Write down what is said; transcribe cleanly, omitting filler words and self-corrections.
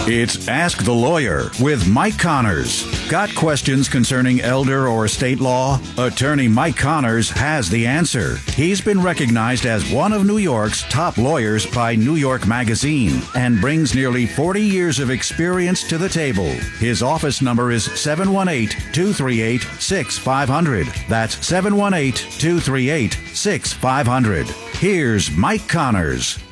It's Ask the Lawyer with Mike Connors. Got questions concerning elder or estate law? Attorney Mike Connors has the answer. He's been recognized as one of New York's top lawyers by New York Magazine and brings nearly 40 years of experience to the table. His office number is 718-238-6500. That's 718-238-6500. Here's Mike Connors.